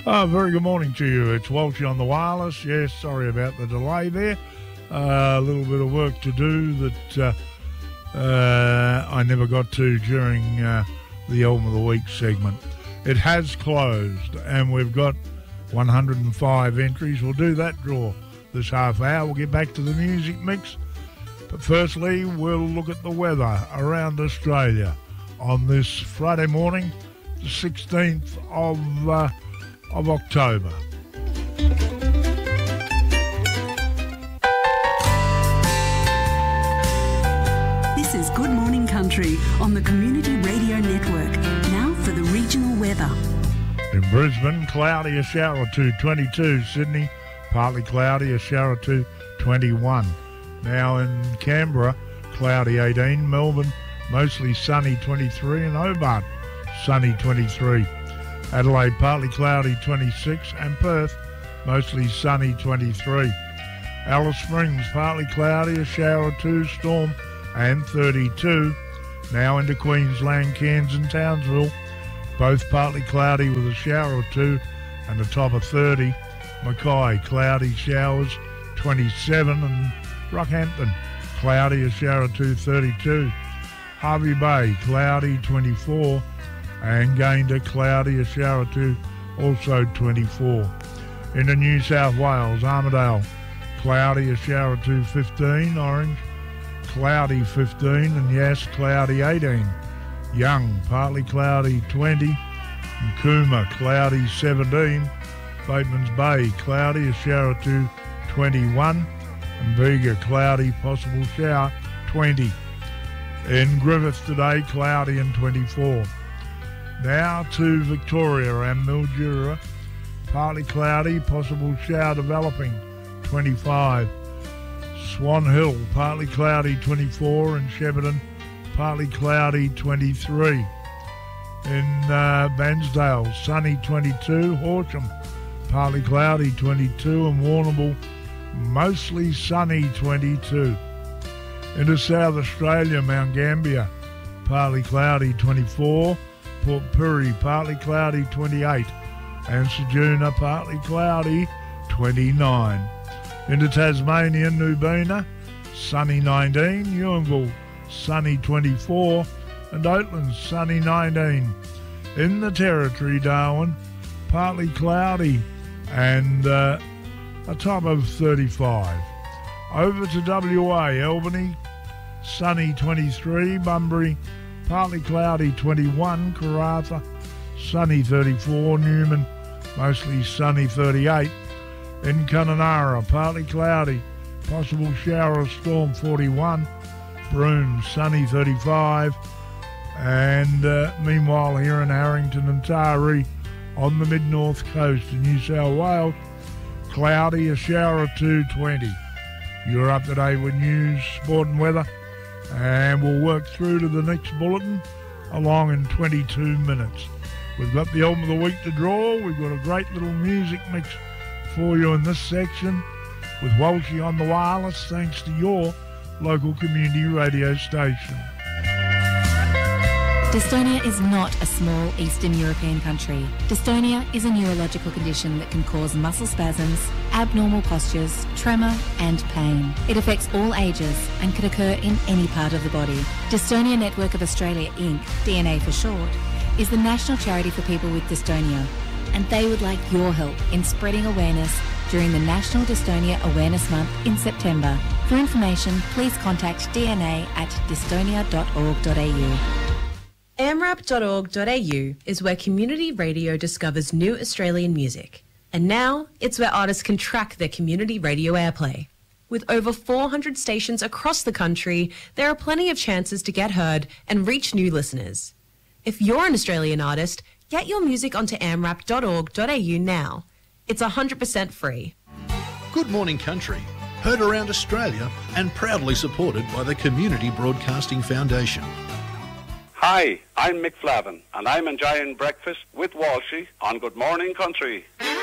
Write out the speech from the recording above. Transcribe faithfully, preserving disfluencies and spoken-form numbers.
Oh, very good morning to you. It's Walshy on the wireless. Yes, sorry about the delay there. Uh, a little bit of work to do that uh, uh, I never got to during uh, the Album of the Week segment. It has closed, and we've got one hundred five entries. We'll do that draw this half hour. We'll get back to the music mix. But firstly, we'll look at the weather around Australia on this Friday morning, the sixteenth of... Uh, of October. This is Good Morning Country on the Community Radio Network. Now for the regional weather. In Brisbane, cloudy, a shower or two, twenty-two. Sydney, partly cloudy, a shower or two, twenty-one. Now in Canberra, cloudy, eighteen. Melbourne, mostly sunny, twenty-three. And Hobart, sunny, twenty-three. Adelaide, partly cloudy, twenty-six, and Perth, mostly sunny, twenty-three. Alice Springs, partly cloudy, a shower or two, storm, and thirty-two. Now into Queensland, Cairns and Townsville, both partly cloudy with a shower or two, and a top of thirty. Mackay, cloudy, showers, twenty-seven, and Rockhampton, cloudy, a shower or two, thirty-two. Hervey Bay, cloudy, twenty-four. And Gayndah, cloudy, a shower or two, also twenty-four. Into New South Wales, Armidale, cloudy, a shower or two, fifteen. Orange, cloudy, fifteen. And Yass, cloudy, eighteen. Young, partly cloudy, twenty. And Cooma, cloudy, seventeen. Bateman's Bay, cloudy, a shower or two, twenty-one. And Bega, cloudy, possible shower, twenty. In Griffith today, cloudy and twenty-four. Now to Victoria and Mildura, partly cloudy, possible shower developing, twenty-five. Swan Hill, partly cloudy, twenty-four, and Shepparton, partly cloudy, twenty-three. In uh, Bansdale, sunny, twenty-two. Horsham, partly cloudy, twenty-two, and Warrnambool, mostly sunny, twenty-two. Into South Australia, Mount Gambier, partly cloudy, twenty-four. Port Pirie, partly cloudy, twenty-eight. And Ceduna, partly cloudy, twenty-nine. Into Tasmania, Nubina, sunny, nineteen. Ewanville, sunny, twenty-four. And Oatlands, sunny, nineteen. In the Territory, Darwin, partly cloudy and uh, a top of thirty-five. Over to W A, Albany, sunny, twenty-three. Bunbury, partly cloudy, twenty-one. Karratha, sunny, thirty-four. Newman, mostly sunny, thirty-eight. In Kununurra, partly cloudy, possible shower or storm, forty-one. Broome, sunny, thirty-five. And uh, meanwhile here in Harrington and Taree on the mid-north coast of New South Wales, cloudy, a shower or two, twenty. You're up to date with news, sport and weather, and we'll work through to the next bulletin along in twenty-two minutes. We've got the album of the week to draw. We've got a great little music mix for you in this section with Walshy on the wireless, thanks to your local community radio station. Dystonia is not a small Eastern European country. Dystonia is a neurological condition that can cause muscle spasms, abnormal postures, tremor and pain. It affects all ages and can occur in any part of the body. Dystonia Network of Australia Incorporated, D N A for short, is the national charity for people with dystonia, and they would like your help in spreading awareness during the National Dystonia Awareness Month in September. For information, please contact D N A at dystonia dot org dot a u. A M R A P dot org dot a u is where community radio discovers new Australian music. And now, it's where artists can track their community radio airplay. With over four hundred stations across the country, there are plenty of chances to get heard and reach new listeners. If you're an Australian artist, get your music onto A M R A P dot org dot a u now. It's one hundred percent free. Good Morning Country, heard around Australia and proudly supported by the Community Broadcasting Foundation. Hi, I'm Mick Flavin, and I'm enjoying breakfast with Walshy on Good Morning Country.